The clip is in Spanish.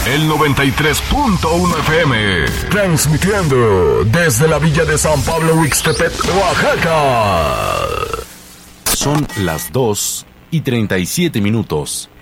El 93.1 FM. Transmitiendo desde la villa de San Pablo Ixtepec, Oaxaca. Son las 2:37.